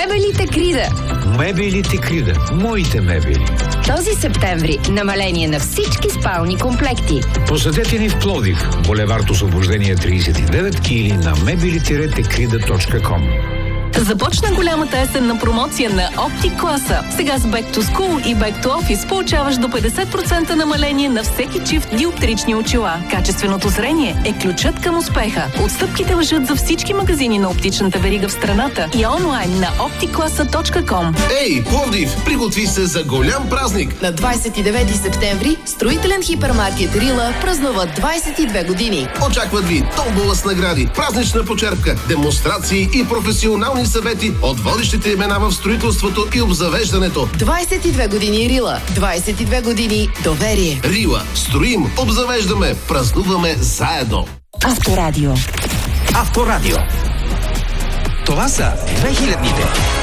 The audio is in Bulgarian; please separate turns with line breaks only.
Мебелите Крида.
Мебелите Крида. Моите мебели.
Този септември намаление на всички спални комплекти.
Посетете ни в Пловдив, булевард Освобождение 39 или на mebelite-krida.com.
Започна голямата есенна промоция на OptiClasa. Сега с Back to School и Back to Office получаваш до 50% намаление на всеки чифт диоптрични очила. Качественото зрение е ключът към успеха. Отстъпките важат за всички магазини на оптичната верига в страната и онлайн на opticlasa.com.
Ей, Пловдив, приготви се за голям празник!
На 29 септември строителен хипермаркет Рила празнува 22 години.
Очакват ви томбола с награди, празнична почерпка, демонстрации и професионални съвети от водещите имена в строителството и обзавеждането.
22 години Рила, 22 години доверие.
Рила. Строим, обзавеждаме, празнуваме заедно.
Авторадио.
Авторадио. Това са 2000-те.